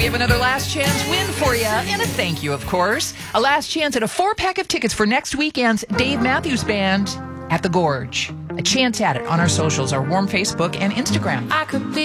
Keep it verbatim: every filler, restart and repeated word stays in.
have another last chance win for you, and a thank you, of course. A last chance at a four-pack of tickets for next weekend's Dave Matthews Band at the Gorge. A chance at it on our socials, our warm Facebook and Instagram. I could be